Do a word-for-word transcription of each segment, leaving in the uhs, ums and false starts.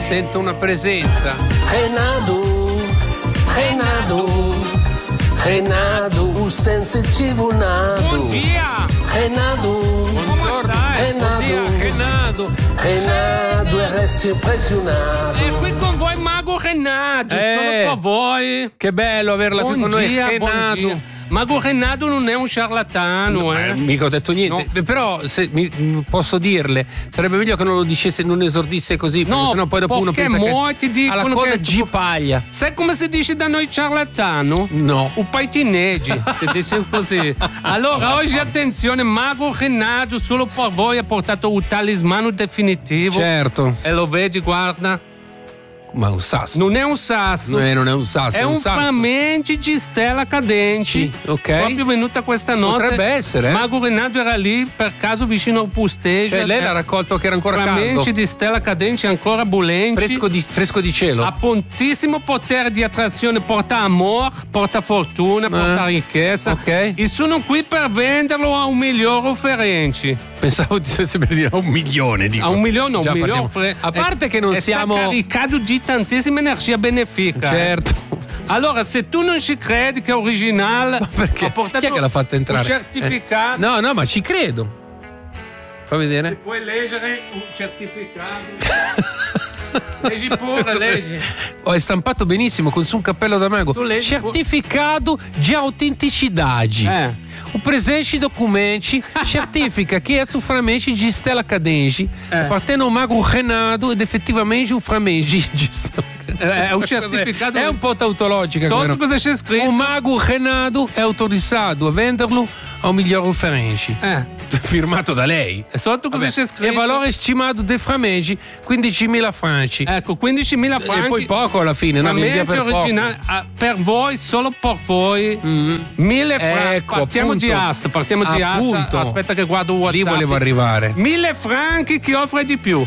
Sento una presenza. Renado, Renado, Renado, sensitivo-nado. Buon dia! Renado, Buongiorno! Renado, Renado! Renado, e resti impressionato. E qui con voi Mago Renato, Eh. solo per voi. Che bello averla qui Buon con dia, noi. buon Renato. dia. Mago Renato non è un ciarlatano, Eh, eh. mica ho detto niente. No. Beh, però se mi, m- posso dirle, sarebbe meglio che non lo dicesse, non esordisse così, perché No, sennò poi dopo uno perché pensa molti che dicono alla coda che- gipaglia. Sai come si dice da noi ciarlatano? No. Un paitineggi, si dice così. Allora, oggi attenzione, Mago Renato solo per voi ha portato un talismano definitivo. Certo. E lo vedi, guarda. Ma un sasso. Non è un sasso. Eh, non è un sasso, È è un un sasso. frammenti di stella cadenti. Sì, ok. Proprio venuta questa notte. Potrebbe essere, eh. Mago Renato era lì per caso vicino al pusteggio. Cioè, lei l'ha raccolto che era ancora frammenti caldo. di stella cadenti ancora bollenti. Fresco di, fresco di cielo. Ha prontissimo potere di attrazione, porta amore, porta fortuna, porta ricchezza. ok. E sono qui per venderlo a un migliore offerente. Pensavo di stesse per dire a un milione. Dico. A un milione, un Già milione. parliamo. A parte che non e siamo. Sta caricato di tantissima energia benefica. Certo. Allora, se tu non ci credi che è originale, Perché? ho portato Chi è che l'ha fatta entrare? un certificato. Eh, no, no, ma ci credo. Fa Se vedere. puoi leggere un certificato. Leggi pure, leggi. Oh, è stampato benissimo con su un cappello da mago. Tu leggi pu- Certificado de autenticidade. Eh. O presente documenti certifica che é su frammenti de stella cadente, Eh. appartiene ao mago Renato ed effettivamente un frammenti de stella Eh, È un certificato. È un po' tautologica. Sotto vero? cosa c'è scritto? O mago Renato è autorizzato a venderlo ao miglior offerente. Eh. Firmato da lei. E sotto cosa Vabbè, c'è scritto? E valore stimato dei frammenti quindicimila franci. Ecco, quindicimila franchi. E poi poco alla fine, no? Frammenti Vendia per poco. originali ah, per voi, solo per voi. Mille franchi. Ecco, partiamo appunto. di asta, partiamo di asta. Appunto. Aspetta che guardo WhatsApp. Lì volevo arrivare. Mille franchi, chi offre di più?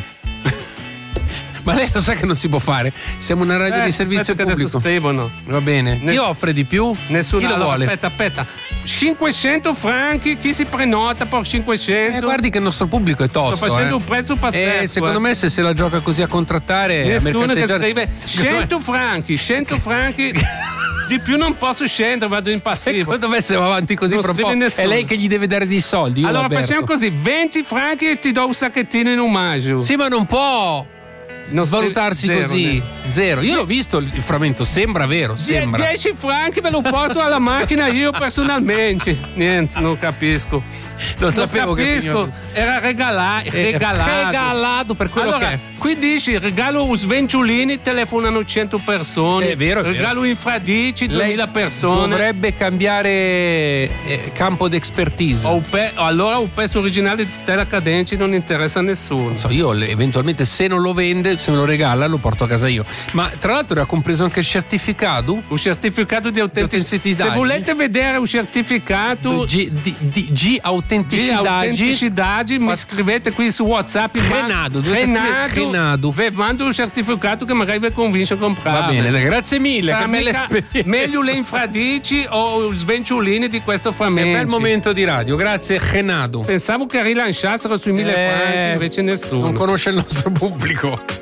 Ma lei lo sa che non si può fare. Siamo una radio Eh, di servizio aspetta che adesso pubblico. scrivono. Va bene. Chi Ness- offre di più? Nessuno. Chi lo Allora, vuole? aspetta, aspetta. cinquecento franchi, chi si prenota per cinquecento? Eh, guardi che il nostro pubblico è tosto. Sto facendo eh. un prezzo pazzesco. Eh, secondo eh. me se se la gioca così a contrattare. a Nessuno che mercanteggiare- scrive cento franchi, cento franchi. Di più non posso scendere, vado in passivo. Secondo me se va avanti così Non fra un po' scrive nessuno. è lei che gli deve dare dei soldi. Io Allora lo avverto. facciamo così, venti franchi e ti do un sacchettino in omaggio. Sì, ma non può Non svalutarsi zero, così. ne- Zero. Io l'ho visto il il frammento, sembra vero, Die- sembra. dieci franchi ve lo porto alla macchina io personalmente. Niente, non capisco. Lo Non sapevo che capisco. finiva- Era regala- Eh, regalato. regalato per quello allora, che è. qui dici regalo un svenciolini, telefonano cento persone. È vero, è vero. Regalo infradici, duemila persone. Dovrebbe cambiare eh, campo d'expertise. O un pe- allora un pezzo originale di Stella Cadenti non interessa a nessuno. Non so, io le- eventualmente se non lo vende, se me lo regala, lo porto a casa io. Ma tra l'altro era compreso anche il certificato Un certificato di autenticità. autenticità. Se volete vedere un certificato G, di, di, G di autenticidade. autenticità, mi scrivete qui su WhatsApp. Renato, dovete scrivere Renato. Vi mando un certificato che magari vi convince a comprare. Va bene, dai, grazie mille. Sarà Che bella mica esperienza. meglio le infradici o i svenciolini di questo È frammento. un bel momento di radio, grazie Renato. Pensavo che rilanciassero sui mille Eh, franchi, invece nessuno. Non conosce il nostro pubblico.